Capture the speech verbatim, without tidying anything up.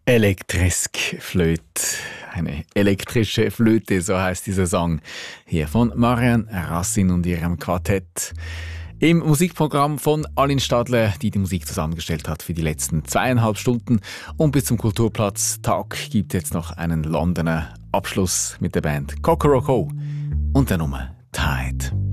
Elektrisk Flöte. Eine elektrische Flöte, so heißt dieser Song. Hier von Marianne Rassin und ihrem Quartett. Im Musikprogramm von Alin Stadler, die die Musik zusammengestellt hat für die letzten zweieinhalb Stunden. Und bis zum Kulturplatz Tag gibt es jetzt noch einen Londoner Abschluss mit der Band Kokoroko und der Nummer Tide.